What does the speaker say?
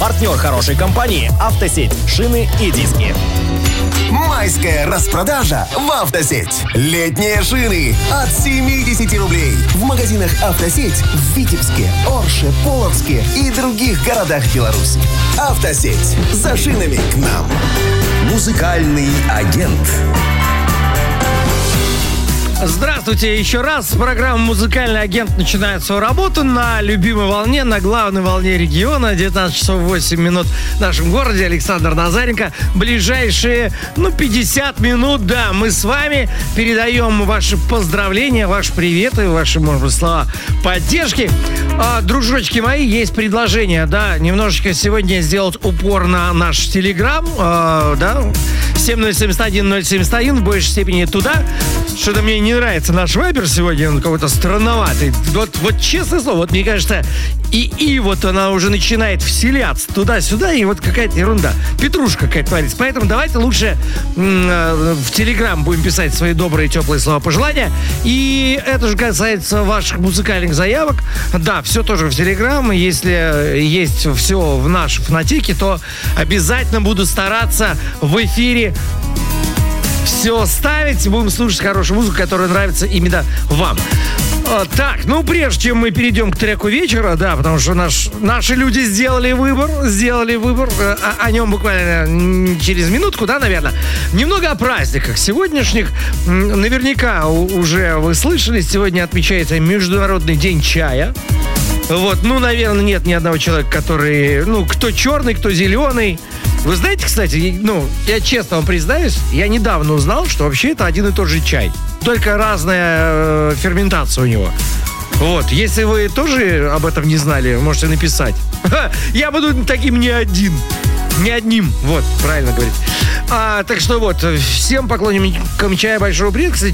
Партнер хорошей компании «Автосеть». Шины и диски. Майская распродажа в «Автосеть». Летние шины от 70 рублей. В магазинах «Автосеть» в Витебске, Орше, Полоцке и других городах Беларуси. «Автосеть». За шинами к нам. Музыкальный агент. Здравствуйте еще раз. Программа «Музыкальный агент» начинает свою работу на любимой волне, на главной волне региона. 19 часов 8 минут в нашем городе. Александр Назаренко. Ближайшие, 50 минут, да, мы с вами передаем ваши поздравления, ваши приветы, ваши, может быть, слова поддержки. Дружочки мои, есть предложение, да, немножечко сегодня сделать упор на наш Телеграм, да, 7071 в большей степени туда. Что-то мне не нравится наш вайбер сегодня, он какой-то странноватый. Вот честное слово, вот мне кажется, и вот она уже начинает вселяться туда-сюда, и вот какая-то ерунда. Петрушка какая-то творится. Поэтому давайте лучше в Телеграм будем писать свои добрые, теплые слова пожелания. И это же касается ваших музыкальных заявок. Да, все тоже в Телеграм. Если есть все в нашей фонотеке, то обязательно буду стараться в эфире все ставить. Будем слушать хорошую музыку, которая нравится именно вам. Так, прежде чем мы перейдем к треку вечера, да, потому что наши люди сделали выбор, о нем буквально через минутку, да, наверное. Немного о праздниках сегодняшних. Наверняка уже вы слышали, сегодня отмечается Международный день чая. Вот, наверное, нет ни одного человека, который, кто черный, кто зеленый. Вы знаете, кстати, я честно вам признаюсь, я недавно узнал, что вообще это один и тот же чай. Только разная ферментация у него. Вот, если вы тоже об этом не знали, можете написать. Я буду таким не одним, вот, правильно говорить. Так что всем поклонникам чая большого привет. Кстати,